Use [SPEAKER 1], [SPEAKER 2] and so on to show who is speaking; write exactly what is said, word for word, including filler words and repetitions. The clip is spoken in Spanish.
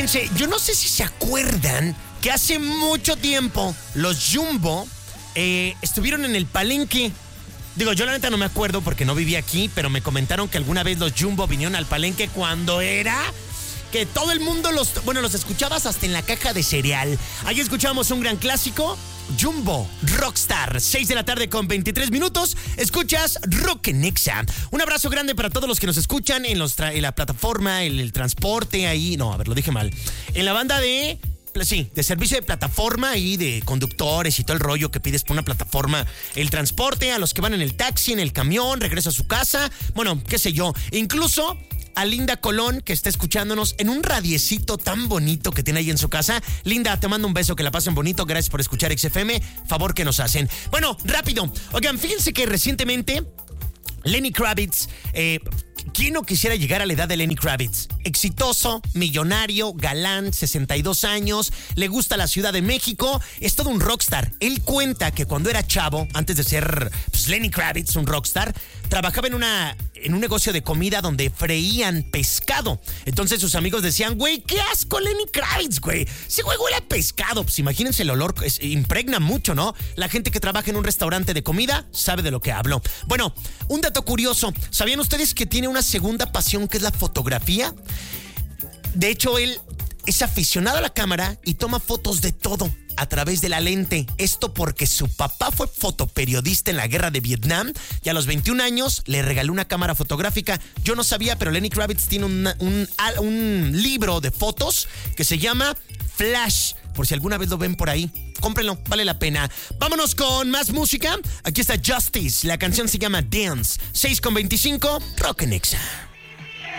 [SPEAKER 1] Fíjense, yo no sé si se acuerdan que hace mucho tiempo los Jumbo eh, estuvieron en el Palenque. Digo, yo la neta no me acuerdo porque no vivía aquí, pero me comentaron que alguna vez los Jumbo vinieron al Palenque cuando era que todo el mundo los... Bueno, los escuchabas hasta en la caja de cereal. Ahí escuchamos un gran clásico, Jumbo, Rockstar. seis de la tarde con veintitrés minutos. Escuchas Rock en Exa. Un abrazo grande para todos los que nos escuchan en, los tra- en la plataforma, en el transporte, ahí... No, a ver, lo dije mal. En la banda de... Sí, de servicio de plataforma y de conductores y todo el rollo que pides por una plataforma. El transporte, a los que van en el taxi, en el camión, regreso a su casa. Bueno, qué sé yo. Incluso a Linda Colón, que está escuchándonos en un radiecito tan bonito que tiene ahí en su casa. Linda, te mando un beso, que la pasen bonito. Gracias por escuchar X F M. Favor que nos hacen. Bueno, rápido. Oigan, fíjense que recientemente Lenny Kravitz... Eh, ¿Quién no quisiera llegar a la edad de Lenny Kravitz? Exitoso, millonario, galán, sesenta y dos años, le gusta la Ciudad de México, es todo un rockstar. Él cuenta que cuando era chavo, antes de ser pues, Lenny Kravitz, un rockstar, trabajaba en una en un negocio de comida donde freían pescado. Entonces sus amigos decían, güey, qué asco Lenny Kravitz, güey. Ese güey huele a pescado. Pues imagínense el olor, es, impregna mucho, ¿no? La gente que trabaja en un restaurante de comida sabe de lo que hablo. Bueno, un dato curioso. ¿Sabían ustedes que tiene una segunda pasión que es la fotografía? De hecho, él es aficionado a la cámara y toma fotos de todo a través de la lente. Esto porque su papá fue fotoperiodista en la guerra de Vietnam y a los veintiún años le regaló una cámara fotográfica. Yo no sabía, pero Lenny Kravitz tiene una, un, un libro de fotos que se llama Flash. Por si alguna vez lo ven por ahí, cómprenlo, vale la pena. Vámonos con más música. Aquí está Justice, la canción se llama Dance. seis con veinticinco, Rock en Exa.